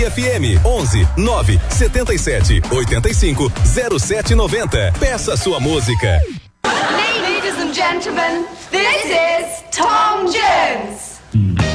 FM 11 9 77 85 07 90. Peça sua música. Ladies and gentlemen, this is Top